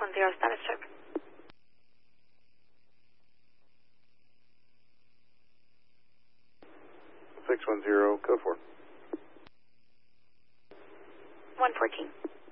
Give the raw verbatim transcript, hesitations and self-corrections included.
one zero, status check. six one zero, code four. one fourteen.